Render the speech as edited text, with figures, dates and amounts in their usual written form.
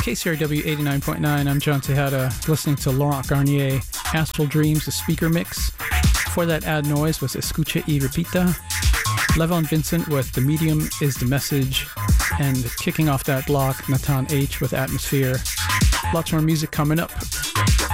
KCRW 89.9, I'm John Tejada, listening to Laurent Garnier, Astral Dreams, the speaker mix. Before that, Add Noise was Escucha y Repita. Levon Vincent with The Medium is the Message. And kicking off that block, Natan H with Atmosphere. Lots more music coming up.